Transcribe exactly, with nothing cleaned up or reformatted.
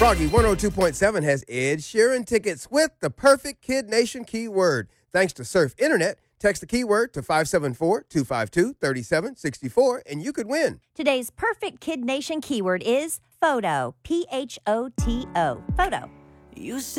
Froggy one oh two point seven has Ed Sheeran tickets with the perfect Kid Nation keyword. Thanks to Surf Internet, text the keyword to five seven four, two five two, three seven six four and you could win. Today's perfect Kid Nation keyword is photo. P H O T O. Photo. You